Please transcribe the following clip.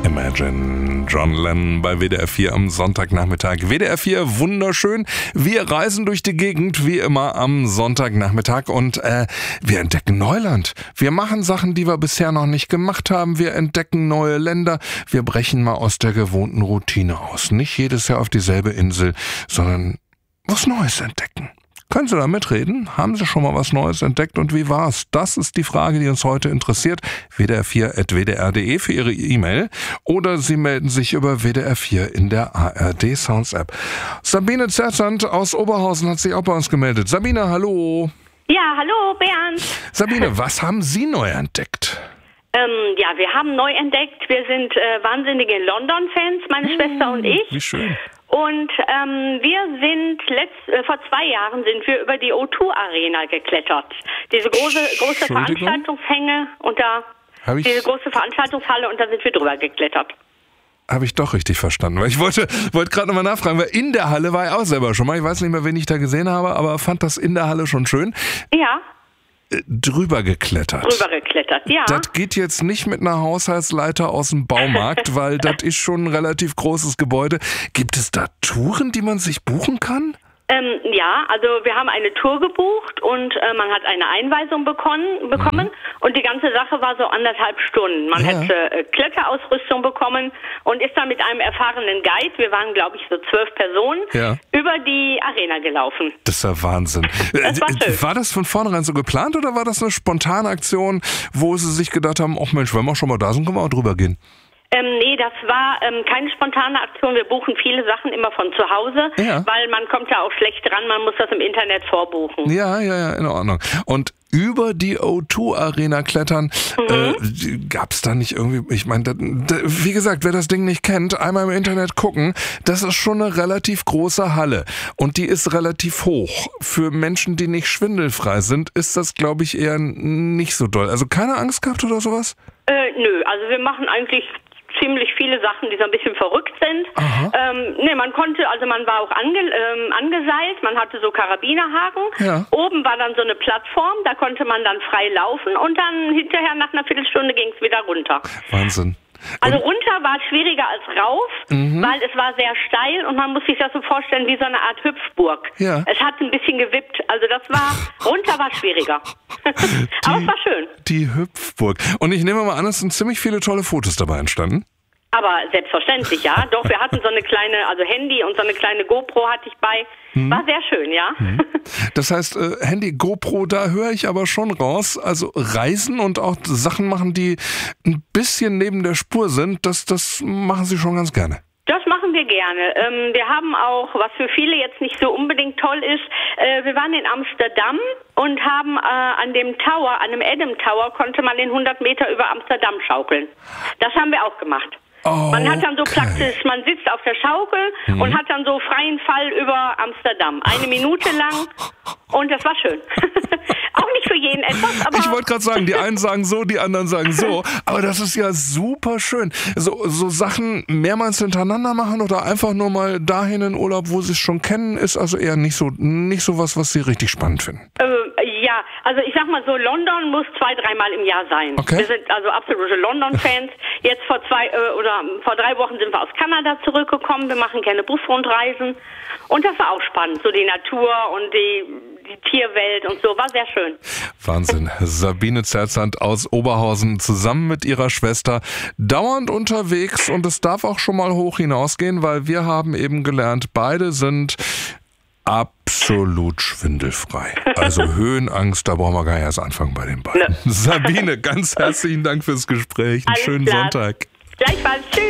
Imagine. John Lennon bei WDR 4 am Sonntagnachmittag. WDR 4, wunderschön. Wir reisen durch die Gegend, wie immer am Sonntagnachmittag, und wir entdecken Neuland. Wir machen Sachen, die wir bisher noch nicht gemacht haben. Wir entdecken neue Länder. Wir brechen mal aus der gewohnten Routine aus. Nicht jedes Jahr auf dieselbe Insel, sondern was Neues entdecken. Können Sie da mitreden? Haben Sie schon mal was Neues entdeckt und wie war's? Das ist die Frage, die uns heute interessiert. WDR4@wdr.de für Ihre E-Mail oder Sie melden sich über WDR 4 in der ARD Sounds App. Sabine Zerzand aus Oberhausen hat sich auch bei uns gemeldet. Sabine, hallo. Ja, hallo Bernd. Sabine, was haben Sie neu entdeckt? Ja, wir haben neu entdeckt. Wir sind wahnsinnige London-Fans, meine Schwester und ich. Wie schön. Und wir sind vor 2 Jahren sind wir über die O2 Arena geklettert. Diese große Veranstaltungshänge und diese große Veranstaltungshalle, und da sind wir drüber geklettert. Habe ich doch richtig verstanden. Weil ich wollte gerade nochmal nachfragen, weil in der Halle war ich auch selber schon mal. Ich weiß nicht mehr, wen ich da gesehen habe, aber fand das in der Halle schon schön. Ja. Drüber geklettert, ja. Das geht jetzt nicht mit einer Haushaltsleiter aus dem Baumarkt, weil das ist schon ein relativ großes Gebäude. Gibt es da Touren, die man sich buchen kann? Ja, also wir haben eine Tour gebucht und man hat eine Einweisung bekommen und die ganze Sache war so 1,5 Stunden. Man hätte Kletterausrüstung bekommen und ist dann mit einem erfahrenen Guide, wir waren glaube ich so 12 Personen, über die Arena gelaufen. Das ist ja Wahnsinn. Das war schön. War das von vornherein so geplant oder war das eine spontane Aktion, wo Sie sich gedacht haben, ach Mensch, wenn wir schon mal da sind, können wir auch drüber gehen? Nee, das war keine spontane Aktion. Wir buchen viele Sachen immer von zu Hause, weil man kommt ja auch schlecht dran, man muss das im Internet vorbuchen. Ja, in Ordnung. Und über die O2 Arena klettern, gab's da nicht irgendwie, ich meine, wie gesagt, wer das Ding nicht kennt, einmal im Internet gucken, das ist schon eine relativ große Halle und die ist relativ hoch. Für Menschen, die nicht schwindelfrei sind, ist das, glaube ich, eher nicht so doll. Also keine Angst gehabt oder sowas? Nö, also wir machen eigentlich ziemlich viele Sachen, die so ein bisschen verrückt sind. Man war auch angeseilt, man hatte so Karabinerhaken. Ja. Oben war dann so eine Plattform, da konnte man dann frei laufen und dann hinterher nach einer Viertelstunde ging es wieder runter. Wahnsinn. Also runter war schwieriger als rauf, weil es war sehr steil und man muss sich das so vorstellen wie so eine Art Hüpfburg. Ja. Es hat ein bisschen gewippt, also runter war schwieriger. Aber es war schön. Die Hüpfburg. Und ich nehme mal an, es sind ziemlich viele tolle Fotos dabei entstanden. Aber selbstverständlich, ja. Doch, wir hatten so eine kleine, Handy und so eine kleine GoPro hatte ich bei. War sehr schön, ja. Das heißt, Handy, GoPro, da höre ich aber schon raus. Also Reisen und auch Sachen machen, die ein bisschen neben der Spur sind, das machen Sie schon ganz gerne. Das machen wir gerne. Wir haben auch, was für viele jetzt nicht so unbedingt toll ist, wir waren in Amsterdam und haben an dem Tower, an dem Adam Tower, konnte man in 100 Meter über Amsterdam schaukeln. Das haben wir auch gemacht. Man hat dann so praktisch, man sitzt auf der Schaukel und hat dann so freien Fall über Amsterdam. 1 Minute lang und das war schön. Auch nicht für jeden etwas, aber... Ich wollte gerade sagen, die einen sagen so, die anderen sagen so, aber das ist ja super schön. So Sachen mehrmals hintereinander machen oder einfach nur mal dahin in Urlaub, wo Sie es schon kennen, ist also eher nicht so was Sie richtig spannend finden. Ja, also ich sag mal so, London muss 2-3 Mal im Jahr sein. Okay. Wir sind also absolute London-Fans. Jetzt vor 3 Wochen sind wir aus Kanada zurückgekommen. Wir machen gerne Busrundreisen. Und das war auch spannend. So die Natur und die Tierwelt und so. War sehr schön. Wahnsinn. Sabine Zerzand aus Oberhausen zusammen mit ihrer Schwester dauernd unterwegs. Und es darf auch schon mal hoch hinausgehen, weil wir haben eben gelernt, beide sind absolut schwindelfrei. Also Höhenangst, da brauchen wir gar nicht erst anfangen bei den beiden. Sabine, ganz herzlichen Dank fürs Gespräch. Einen schönen Sonntag. Gleichfalls. Tschüss.